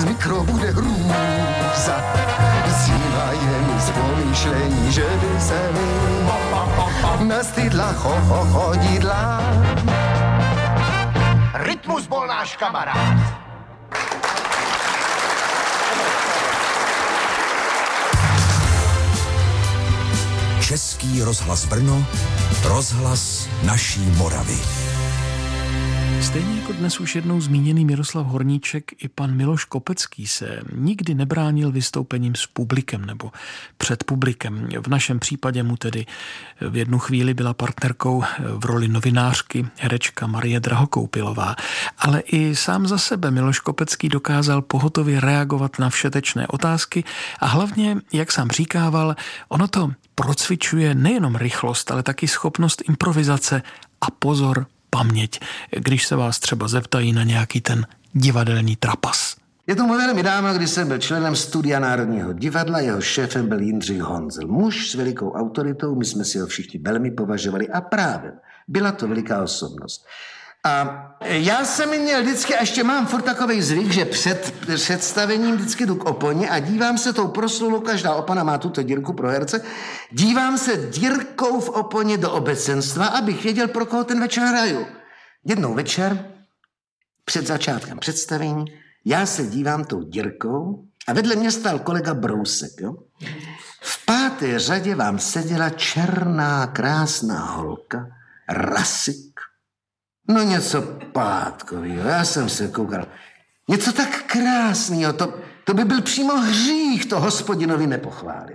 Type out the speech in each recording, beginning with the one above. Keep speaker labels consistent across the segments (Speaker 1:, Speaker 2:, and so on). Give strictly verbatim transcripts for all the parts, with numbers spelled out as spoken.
Speaker 1: z mikro bude hrůza. Zima je mi z pomýšlení, že by se mi nastydla cho, cho, chodidla.
Speaker 2: Rytmus bol náš kamarád.
Speaker 3: Český rozhlas Brno, rozhlas naší Moravy.
Speaker 4: Stejně jako dnes už jednou zmíněný Miroslav Horníček, i pan Miloš Kopecký se nikdy nebránil vystoupením s publikem nebo před publikem. V našem případě mu tedy v jednu chvíli byla partnerkou v roli novinářky herečka Marie Drahokoupilová. Ale i sám za sebe Miloš Kopecký dokázal pohotově reagovat na všetečné otázky a hlavně, jak sám říkával, ono to procvičuje nejenom rychlost, ale taky schopnost improvizace a pozor, paměť, když se vás třeba zeptají na nějaký ten divadelní trapas.
Speaker 5: Je tomu velmi dávno, když jsem byl členem Studia Národního divadla, jeho šéfem byl Jindřich Honzel. Muž s velikou autoritou, my jsme si ho všichni velmi považovali a právě byla to veliká osobnost. A já jsem měl vždycky, a ještě mám furt takovej zvyk, že před představením vždycky jdu k oponě a dívám se tou proslulou, každá opona má tuto dírku pro herce, dívám se dírkou v oponě do obecenstva, abych věděl, pro koho ten večer hraju. Jednou večer, před začátkem představení, já se dívám tou dírkou a vedle mě stál kolega Brousek. Jo? V páté řadě vám seděla černá, krásná holka, rasik. No něco pátkovýho, já jsem se koukal. Něco tak krásného, to, to by byl přímo hřích to hospodinovi nepochválit.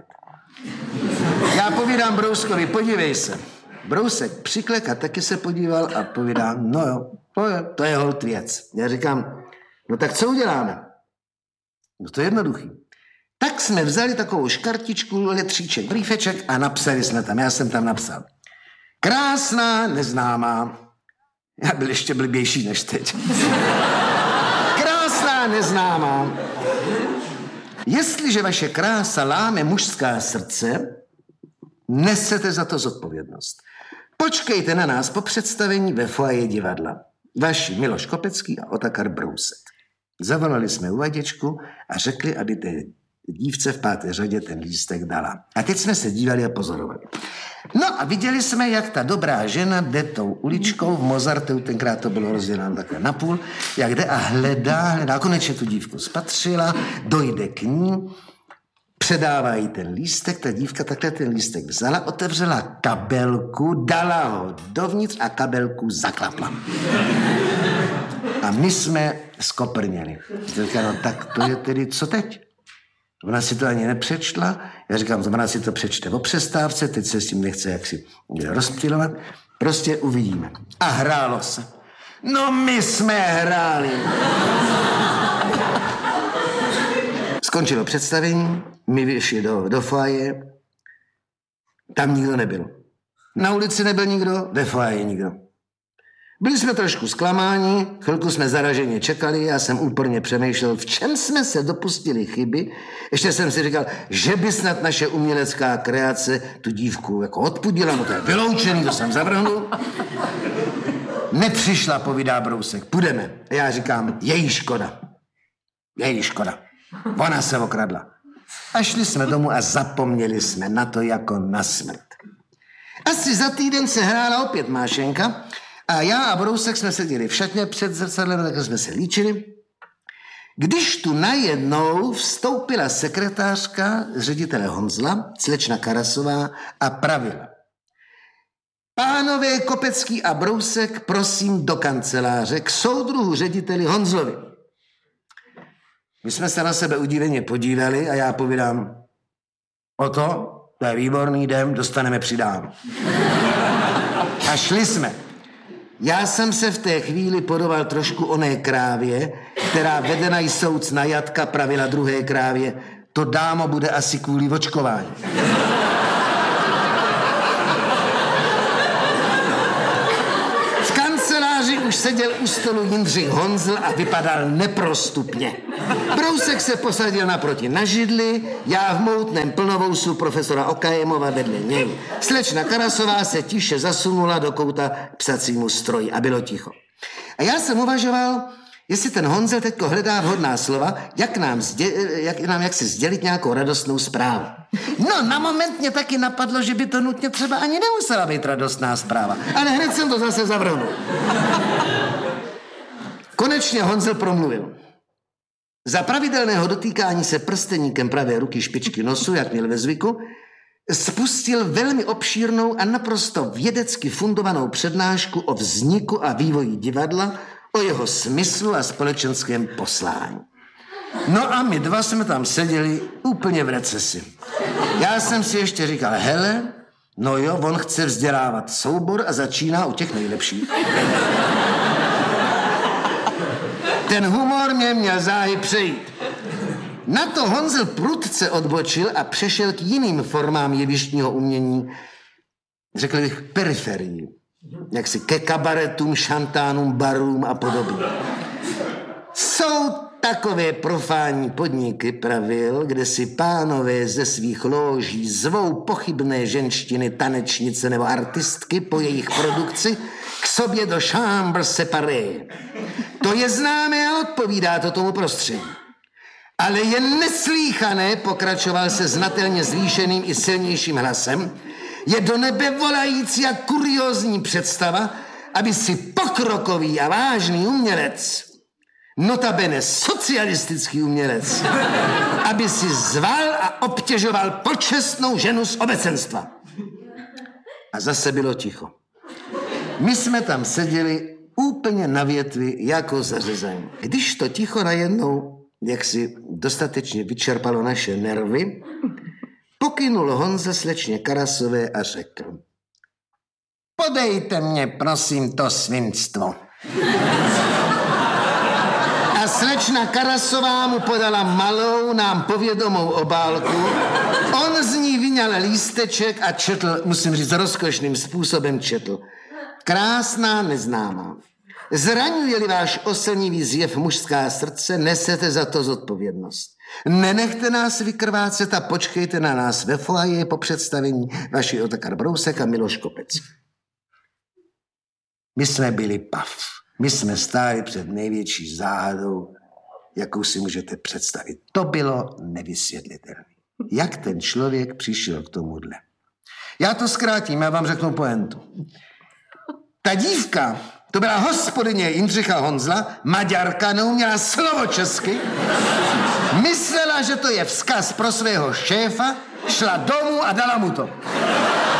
Speaker 5: Já povídám Brouskovi, podívej se. Brousek přiklek a taky se podíval a povídá, no jo, to je, to je holt věc. Já říkám, no tak co uděláme? No to je jednoduchý. Tak jsme vzali takovou škartičku, letříček, brýfeček a napsali jsme tam, já jsem tam napsal. Krásná, neznámá. Já byl ještě blbější než teď. Krásná, neznámá. Jestliže vaše krása láme mužská srdce, nesete za to zodpovědnost. Počkejte na nás po představení ve foaje divadla. Vaši Miloš Kopecký a Otakar Brousek. Zavolali jsme uvaděčku a řekli, aby té dívce v páté řadě ten lístek dala. A teď jsme se dívali a pozorovali. No a viděli jsme, jak ta dobrá žena jde tou uličkou v Mozartu, tenkrát to bylo rozděláno takhle na půl, jak jde a hledá, hledá, konečně tu dívku spatřila, dojde k ní, předává jí ten lístek, ta dívka takhle ten lístek vzala, otevřela kabelku, dala ho dovnitř a kabelku zaklapla. A my jsme skoprněli. Říkám, no tak to je tedy co teď? Ona si to ani nepřečtla. Já říkám, ona si to přečte o přestávce, teď se s tím nechce jaksi rozptylovat. Prostě uvidíme. A hrálo se. No my jsme hráli. Skončilo představení, my vyšli do, do foaje. Tam nikdo nebyl. Na ulici nebyl nikdo, ve foaje nikdo. Byli jsme trošku zklamáni, chvilku jsme zaraženě čekali, já jsem úporně přemýšlel, v čem jsme se dopustili chyby. Ještě jsem si říkal, že by snad naše umělecká kreace tu dívku jako odpudila, no to je vyloučený, to jsem zavrhnul. Nepřišla, povídá Brousek, půjdeme. A já říkám, její škoda, její škoda. Ona se okradla. A šli jsme domů a zapomněli jsme na to jako na smrt. Asi za týden se hrála opět Mášenka, a já a Brousek jsme seděli v šatně před zrcadlem, tak jsme se líčili. Když tu najednou vstoupila sekretářka ředitele Honzla, slečna Karasová, a pravila. Pánové Kopecký a Brousek, prosím do kanceláře k soudruhu řediteli Honzlovi. My jsme se na sebe udiveně podívali a já povídám, o to, to je výborný, jdem, dostaneme přidáno. A šli jsme. Já jsem se v té chvíli podobal trošku oné krávě, která vedena i soudc na jatka pravila druhé krávě. To dámo bude asi kvůli očkování. V kanceláři už seděl u stolu Jindřich Honzl a vypadal neprostupně. Brousek se posadil naproti na židli, já v moutném plnovousu profesora Okajemova vedle něj. Slečna Karasová se tiše zasunula do kouta k psacímu stroji a bylo ticho. A já jsem uvažoval, jestli ten Honzel teďko hledá vhodná slova, jak nám, zdě, jak nám jak si sdělit nějakou radostnou zprávu. No, na moment mě taky napadlo, že by to nutně třeba ani nemusela být radostná zpráva. Ale hned jsem to zase zavrhnul. Konečně Honzel promluvil. Za pravidelného dotýkání se prsteníkem pravé ruky špičky nosu, jak měl ve zvyku, spustil velmi obšírnou a naprosto vědecky fundovanou přednášku o vzniku a vývoji divadla, o jeho smyslu a společenském poslání. No a my dva jsme tam seděli úplně v recesi. Já jsem si ještě říkal, hele, no jo, on chce vzdělávat soubor a začíná u těch nejlepších. Ten humor mě měl záhy přejít. Na to Honzel prudce odbočil a přešel k jiným formám jevištního umění, řekl bych periferii, jaksi ke kabaretům, šantánům, barům a podobně. Jsou takové profánní podniky, pravil, kde si pánové ze svých lóží zvou pochybné ženštiny, tanečnice nebo artistky po jejich produkci k sobě do chambre séparée. To je známé a odpovídá to tomu prostředí. Ale je neslýchané, pokračoval se znatelně zvýšeným i silnějším hlasem, je do nebe volající a kuriózní představa, aby si pokrokový a vážný umělec, notabene socialistický umělec, aby si zval a obtěžoval počestnou ženu z obecenstva. A zase bylo ticho. My jsme tam seděli úplně na větvi jako zařezaní. Když to ticho najednou jak si dostatečně vyčerpalo naše nervy, pokynul Honza slečně Karasové a řekl: podejte mě, prosím, to svinstvo. A slečna Karasová mu podala malou, nám povědomou obálku. On z ní vyňal lísteček a četl, musím říct, rozkošným způsobem četl. Krásná neznámá. Zraňuje-li váš oslnivý zjev mužská srdce, nesete za to zodpovědnost. Nenechte nás vykrvácet a počkejte na nás ve foaje po představení vaši Otakar Brousek a Miloš Kopecký. My jsme byli pav. My jsme stáli před největší záhadou, jakou si můžete představit. To bylo nevysvětlitelné. Jak ten člověk přišel k tomuhle? Já to zkrátím, já vám řeknu pointu. Ta dívka, to byla hospodyně Jindřicha Honzla, Maďarka, neuměla slovo česky, myslela, že to je vzkaz pro svého šéfa, šla domů a dala mu to.